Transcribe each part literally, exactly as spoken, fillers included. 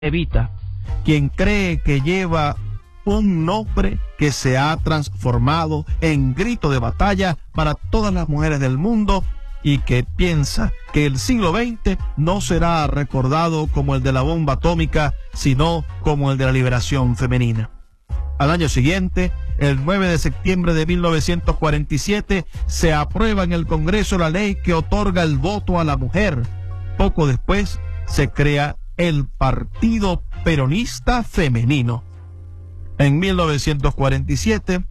Evita, quien cree que lleva un nombre que se ha transformado en grito de batalla para todas las mujeres del mundo y que piensa que el siglo veinte no será recordado como el de la bomba atómica, sino como el de la liberación femenina. Al año siguiente, el nueve de septiembre de mil novecientos cuarenta y siete, se aprueba en el Congreso la ley que otorga el voto a la mujer. Poco después, se crea el Partido Peronista Femenino. En mil novecientos cuarenta y siete,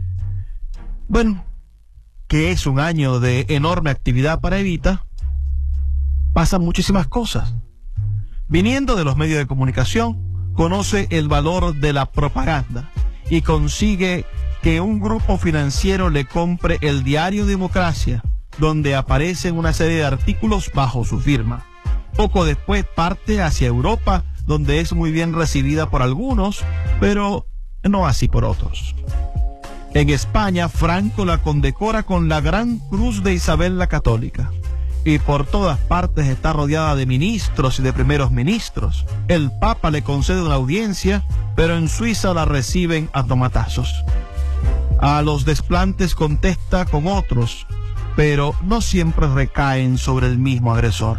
bueno, que es un año de enorme actividad para Evita, pasan muchísimas cosas. Viniendo de los medios de comunicación, conoce el valor de la propaganda y consigue que un grupo financiero le compre el diario Democracia, donde aparecen una serie de artículos bajo su firma. Poco después parte hacia Europa, donde es muy bien recibida por algunos, pero no así por otros. En España, Franco la condecora con la Gran Cruz de Isabel la Católica. Y por todas partes está rodeada de ministros y de primeros ministros. El Papa le concede una audiencia, pero en Suiza la reciben a tomatazos. A los desplantes contesta con otros, pero no siempre recaen sobre el mismo agresor.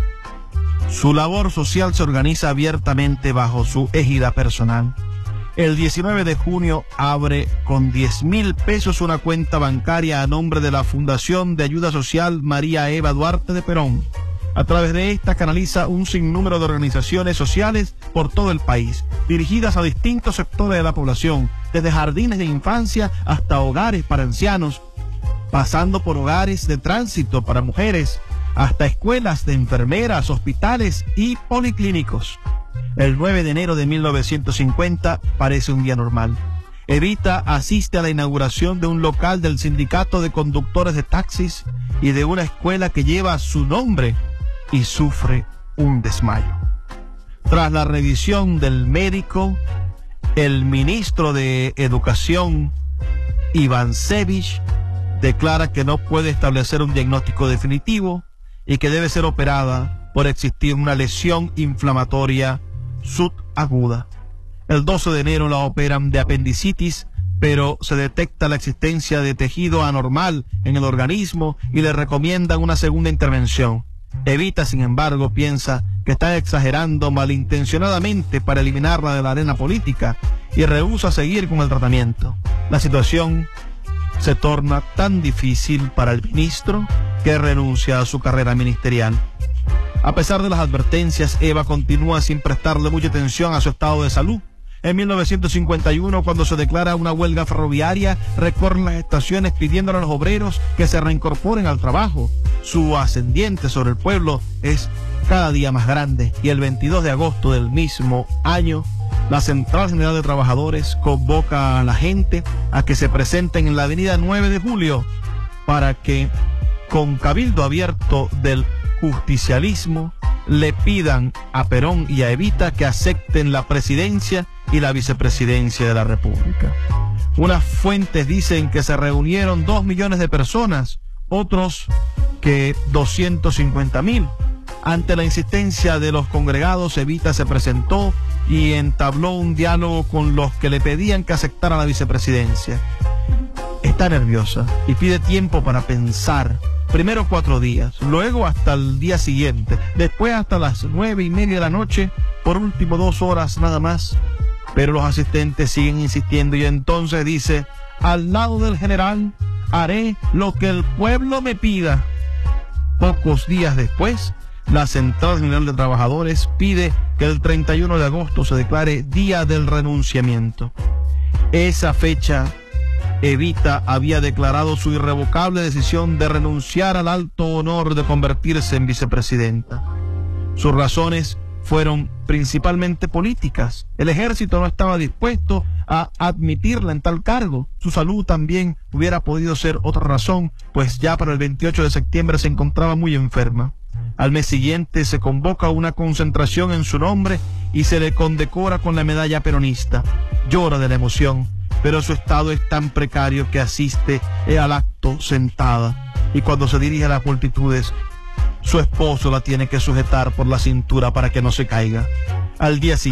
Su labor social se organiza abiertamente bajo su égida personal. El diecinueve de junio abre con diez mil pesos una cuenta bancaria a nombre de la Fundación de Ayuda Social María Eva Duarte de Perón. A través de esta canaliza un sinnúmero de organizaciones sociales por todo el país, dirigidas a distintos sectores de la población, desde jardines de infancia hasta hogares para ancianos, pasando por hogares de tránsito para mujeres, hasta escuelas de enfermeras, hospitales y policlínicos. El nueve de enero de mil novecientos cincuenta parece un día normal. Evita asiste a la inauguración de un local del Sindicato de Conductores de Taxis y de una escuela que lleva su nombre y sufre un desmayo. Tras la revisión del médico, el ministro de Educación, Ivancevich, declara que no puede establecer un diagnóstico definitivo y que debe ser operada por existir una lesión inflamatoria subaguda. El doce de enero la operan de apendicitis, pero se detecta la existencia de tejido anormal en el organismo y le recomiendan una segunda intervención. Evita, sin embargo, piensa que está exagerando malintencionadamente para eliminarla de la arena política y rehúsa seguir con el tratamiento. La situación se torna tan difícil para el ministro que renuncia a su carrera ministerial. A pesar de las advertencias, Eva continúa sin prestarle mucha atención a su estado de salud. En mil novecientos cincuenta y uno, cuando se declara una huelga ferroviaria, recorren las estaciones pidiéndole a los obreros que se reincorporen al trabajo. Su ascendiente sobre el pueblo es cada día más grande y el veintidós de agosto del mismo año, la Central General de Trabajadores convoca a la gente a que se presenten en la avenida nueve de julio para que, con cabildo abierto del justicialismo, le pidan a Perón y a Evita que acepten la presidencia y la vicepresidencia de la República. Unas fuentes dicen que se reunieron dos millones de personas, otros que doscientos cincuenta mil. Ante la insistencia de los congregados, Evita se presentó y entabló un diálogo con los que le pedían que aceptara la vicepresidencia. Está nerviosa y pide tiempo para pensar. Primero cuatro días, luego hasta el día siguiente, después hasta las nueve y media de la noche, por último dos horas nada más. Pero los asistentes siguen insistiendo y entonces dice: al lado del general haré lo que el pueblo me pida. Pocos días después, la Central General de Trabajadores pide que el treinta y uno de agosto se declare Día del Renunciamiento. Esa fecha, Evita había declarado su irrevocable decisión de renunciar al alto honor de convertirse en vicepresidenta. Sus razones fueron principalmente políticas. El ejército no estaba dispuesto a admitirla en tal cargo. Su salud también hubiera podido ser otra razón, pues ya para el veintiocho de septiembre se encontraba muy enferma. Al mes siguiente se convoca una concentración en su nombre y se le condecora con la medalla peronista. Llora de la emoción, pero su estado es tan precario que asiste al acto sentada, y cuando se dirige a las multitudes, su esposo la tiene que sujetar por la cintura para que no se caiga. al día siguiente.